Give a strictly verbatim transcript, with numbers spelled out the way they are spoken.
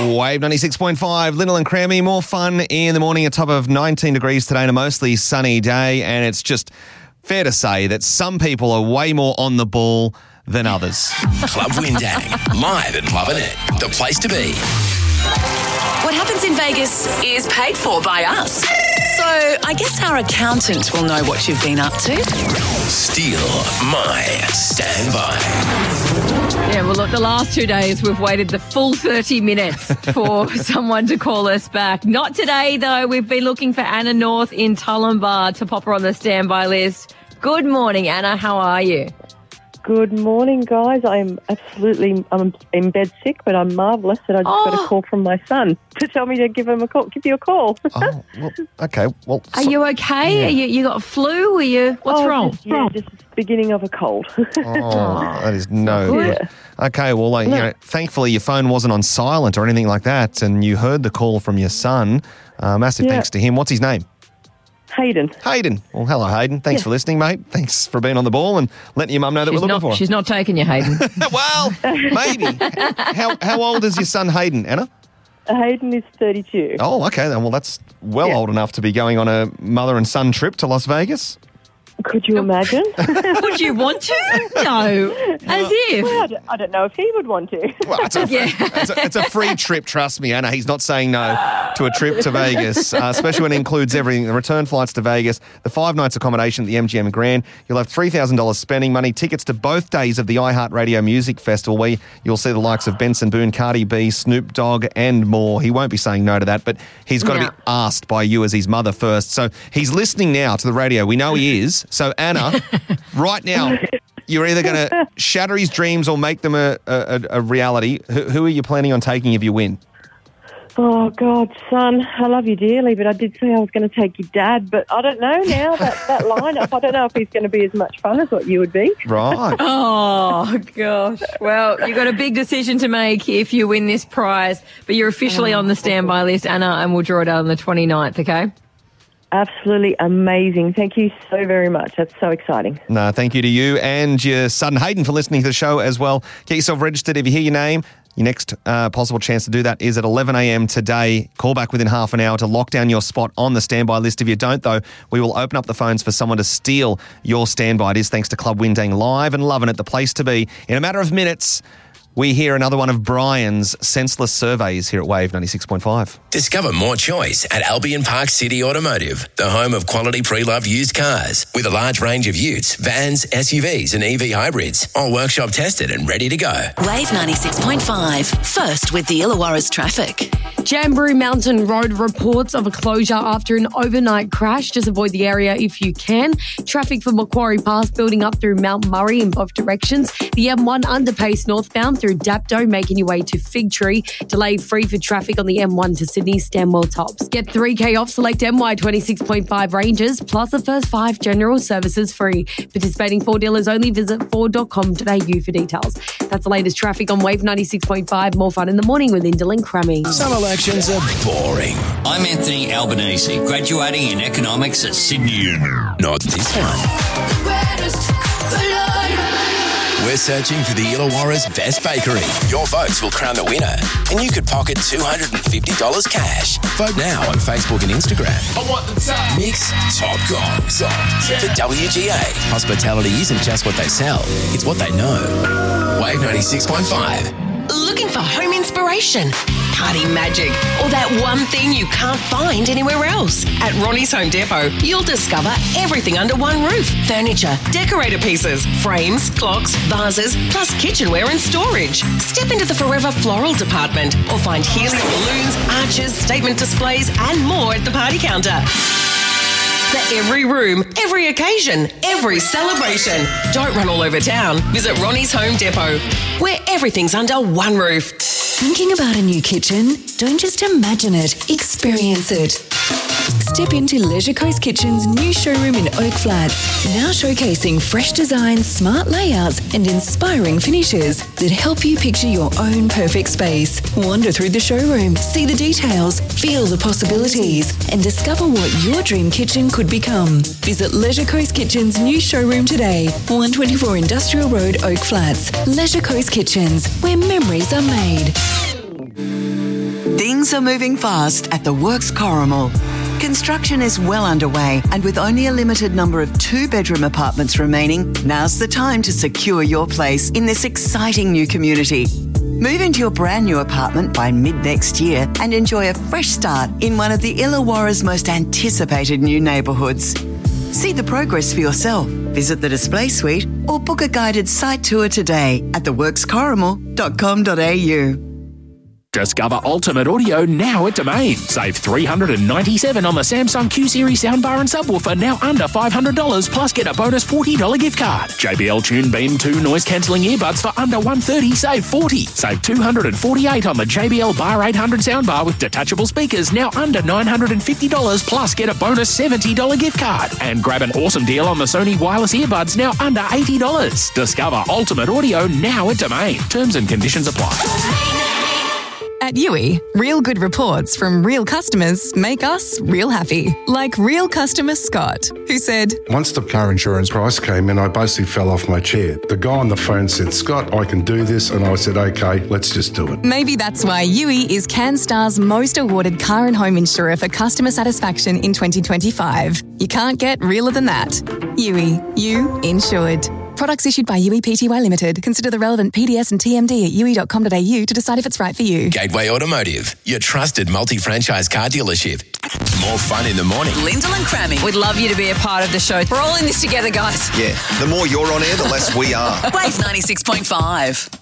Wave ninety-six point five, Lyndall and Crammy. More fun in the morning, a top of nineteen degrees today and a mostly sunny day. And it's just fair to say that some people are way more on the ball than others. Club Windang, live at Lovin' It, the place to be. What happens in Vegas is paid for by us. So I guess our accountant will know what you've been up to. Steal my standby. Yeah, well, look, the last two days we've waited the full thirty minutes for someone to call us back. Not today, though. We've been looking for Anna North in Tullambar to pop her on the standby list. Good morning, Anna. How are you? Good morning, guys. I'm absolutely, I'm in bed sick, but I'm marvellous that I just Oh. got a call from my son to tell me to give him a call, give you a call. Oh, well, okay. Well, Are you okay? Are you, you got flu? Are you? What's Oh, wrong? Just, yeah, just the beginning of a cold. Oh, that is no good. good. Okay, well, like, you know, thankfully your phone wasn't on silent or anything like that, and you heard the call from your son. Uh, massive Yeah. thanks to him. What's his name? Hayden. Hayden. Well, hello, Hayden. Thanks for listening, mate. Thanks for being on the ball and letting your mum know that She's we're looking not, for her. she's not taking you, Hayden. Well, maybe. How how old is your son, Hayden, Anna? Hayden is thirty-two. Oh, okay. Then. Well, that's well Yeah. old enough to be going on a mother and son trip to Las Vegas. Could you imagine? Would you want to? No. As if. I, don't, I don't know if he would want to. Well, it's a, Yeah. it's, a, it's a free trip, trust me, Anna. He's not saying no to a trip to Vegas, uh, especially when it includes everything, the return flights to Vegas, the five nights accommodation at the M G M Grand. You'll have three thousand dollars spending money, tickets to both days of the iHeartRadio Music Festival, where you'll see the likes of Benson Boone, Cardi B, Snoop Dogg, and more. He won't be saying no to that, but he's got to No. be asked by you as his mother first. So he's listening now to the radio. We know he is. So, Anna, right now, you're either going to shatter his dreams or make them a, a, a reality. Who, who are you planning on taking if you win? Oh, God, son, I love you dearly, but I did say I was going to take your dad, but I don't know now, that, that lineup, I don't know if he's going to be as much fun as what you would be. Right. Oh, gosh. Well, you've got a big decision to make if you win this prize, but you're officially on the standby list, Anna, and we'll draw it out on the twenty-ninth, okay? Absolutely amazing. Thank you so very much. That's so exciting. No, thank you to you and your son Hayden for listening to the show as well. Get yourself registered. If you hear your name, your next uh, possible chance to do that is at eleven a.m. today. Call back within half an hour to lock down your spot on the standby list. If you don't, though, we will open up the phones for someone to steal your standby. It is thanks to Club Windang Live and Lovin' It, the place to be. In a matter of minutes, we hear another one of Brian's senseless surveys here at Wave ninety-six point five. Discover more choice at Albion Park City Automotive, the home of quality pre-loved used cars with a large range of utes, vans, S U Vs and E V hybrids, all workshop tested and ready to go. Wave ninety-six point five. First with the Illawarra's traffic. Jamboree Mountain Road reports of a closure after an overnight crash. Just avoid the area if you can. Traffic for Macquarie Pass building up through Mount Murray in both directions. The M one underpace northbound through Dapto, making your way to Fig Tree. Delayed free for traffic on the M one to Sydney Stanwell Tops. Get three K off select M Y twenty-six point five ranges, plus the first five general services free. Participating Ford dealers only. Visit ford dot com dot a u for details. That's the latest traffic on Wave ninety-six point five. More fun in the morning with Lyndall and Crammy. Some elections are boring. I'm Anthony Albanese, graduating in economics at Sydney Uni. Not this one. We're searching for the Illawarra's best bakery. Your votes will crown the winner, and you could pocket two hundred fifty dollars cash. Vote now on Facebook and Instagram. I want the top. Mix Top Gongs for W G A. Hospitality isn't just what they sell, it's what they know. Wave ninety-six point five. Looking for home inspiration, party magic, or that one thing you can't find anywhere else? At Ronnie's Home Depot, you'll discover everything under one roof. Furniture, decorator pieces, frames, clocks, vases, plus kitchenware and storage. Step into the Forever Floral department or find helium balloons, arches, statement displays and more at the party counter. For every room, every occasion, every celebration. Don't run all over town. Visit Ronnie's Home Depot, where everything's under one roof. Thinking about a new kitchen? Don't just imagine it, experience it. Step into Leisure Coast Kitchen's new showroom in Oak Flats, now showcasing fresh designs, smart layouts and inspiring finishes that help you picture your own perfect space. Wander through the showroom, see the details, feel the possibilities and discover what your dream kitchen could become. Visit Leisure Coast Kitchen's new showroom today, one twenty-four Industrial Road, Oak Flats. Leisure Coast Kitchens, where memories are made. Things are moving fast at The Works Corrimal. Construction is well underway, and with only a limited number of two-bedroom apartments remaining, now's the time to secure your place in this exciting new community. Move into your brand new apartment by mid-next year and enjoy a fresh start in one of the Illawarra's most anticipated new neighbourhoods. See the progress for yourself. Visit the display suite or book a guided site tour today at the works corrimal dot com dot a u. Discover Ultimate Audio now at Domain. Save three hundred ninety-seven dollars on the Samsung Q-Series soundbar and subwoofer, now under five hundred dollars, plus get a bonus forty dollars gift card. J B L Tune Beam two noise-cancelling earbuds for under one hundred thirty dollars, save forty dollars. Save two hundred forty-eight dollars on the J B L Bar eight hundred soundbar with detachable speakers, now under nine hundred fifty dollars, plus get a bonus seventy dollars gift card. And grab an awesome deal on the Sony wireless earbuds, now under eighty dollars. Discover Ultimate Audio now at Domain. Terms and conditions apply. At U I, real good reports from real customers make us real happy. Like real customer Scott, who said, Once the car insurance price came in, I basically fell off my chair. The guy on the phone said, Scott, I can do this. And I said, okay, let's just do it. Maybe that's why U I is CanStar's most awarded car and home insurer for customer satisfaction in twenty twenty-five. You can't get realer than that. U I, you insured. Products issued by U I Pty Limited. Consider the relevant P D S and T M D at u i dot com dot a u to decide if it's right for you. Gateway Automotive, your trusted multi-franchise car dealership. More fun in the morning. Lyndall and Crammy. We'd love you to be a part of the show. We're all in this together, guys. Yeah, the more you're on air, the less we are. Wave ninety-six point five.